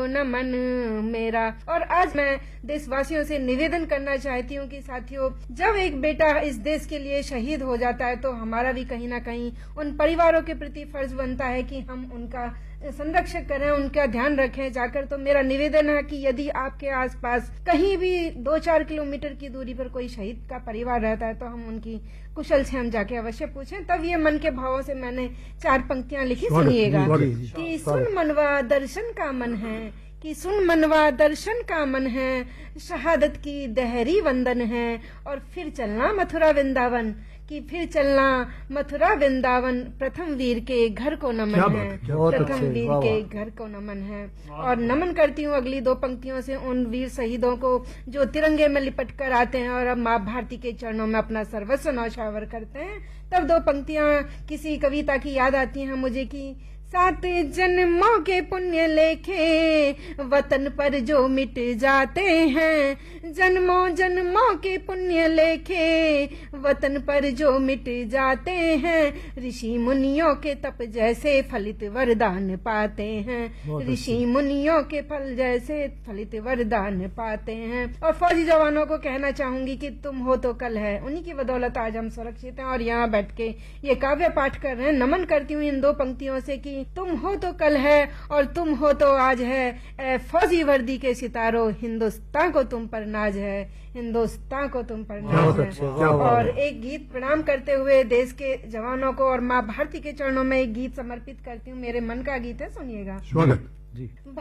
को नमन मेरा। और आज मैं देशवासियों से निवेदन करना चाहती हूँ कि साथियों, जब एक बेटा इस देश के लिए शहीद हो जाता है तो हमारा भी कहीं ना कहीं उन परिवारों के प्रति फर्ज बनता है कि हम उनका संरक्षण करें, उनका ध्यान रखें जाकर। तो मेरा निवेदन है कि यदि आपके आसपास कहीं भी 2-4 किलोमीटर की दूरी पर कोई शहीद का परिवार रहता है तो हम उनकी कुशल से हम जाके अवश्य पूछें। तब ये मन के भावों से मैंने 4 पंक्तियां लिखी, सुनिएगा। कि सुन मनवा दर्शन का मन है, कि सुन मनवा दर्शन का मन है, शहादत की दहरी वंदन है। और फिर चलना मथुरा वृंदावन, कि फिर चलना मथुरा वृंदावन, प्रथम वीर के घर को नमन है, प्रथम वीर के घर को नमन है। और नमन करती हूँ अगली 2 पंक्तियों से उन वीर शहीदों को जो तिरंगे में लिपट कर आते हैं और अब माँ भारती के चरणों में अपना सर्वस्व न्यौछावर करते हैं। तब 2 पंक्तियां किसी कविता की याद आती हैं मुझे कि 7 जन्मों के पुण्य लेखे वतन पर जो मिट जाते हैं, जन्मों जन्मों के पुण्य लेखे वतन पर जो मिट जाते हैं, ऋषि मुनियों के तप जैसे फलित वरदान पाते हैं, ऋषि मुनियों के फल जैसे फलित वरदान पाते हैं। और फौजी जवानों को कहना चाहूंगी कि तुम हो तो कल है, उन्हीं की बदौलत आज हम सुरक्षित हैं और यहाँ बैठ के ये काव्य पाठ कर रहे हैं। नमन करती हूँ इन 2 पंक्तियों से कि तुम हो तो कल है और तुम हो तो आज है, ए फौजी वर्दी के सितारों, हिंदुस्तान को तुम पर नाज है, हिंदुस्तान को तुम पर नाज है। और एक गीत प्रणाम करते हुए देश के जवानों को और माँ भारती के चरणों में एक गीत समर्पित करती हूँ, मेरे मन का गीत है, सुनिएगा। स्वागत जी।